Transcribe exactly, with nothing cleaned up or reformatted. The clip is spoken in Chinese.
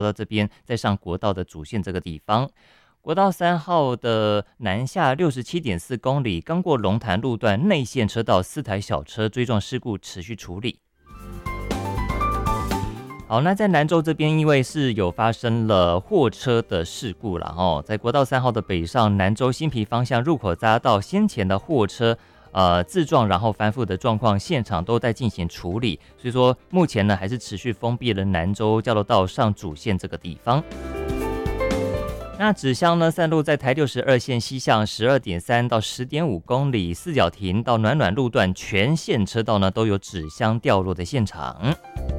到这边再上国道的主线这个地方。国道三号的南下六十七点四公里，刚过龙潭路段内线车道，四台小车追撞事故持续处理。好，那在南州这边，因为是有发生了货车的事故了哦，在国道三号的北上南州新皮方向入口匝道，先前的货车呃自撞然后翻覆的状况，现场都在进行处理，所以说目前呢还是持续封闭了南州交流道上主线这个地方。那纸箱呢散落在台六十二线西向十二点三到十点五公里，四角亭到暖暖路段全线车道呢都有纸箱掉落的现场。